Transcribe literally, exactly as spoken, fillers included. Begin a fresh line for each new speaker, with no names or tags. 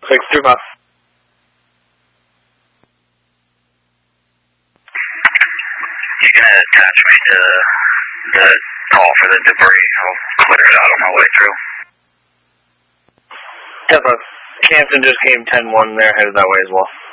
six two five.
You can attach me to the call for the debris. I'll clear it out on my way through.
Definitely. Canton just came ten one. They're headed that way as well.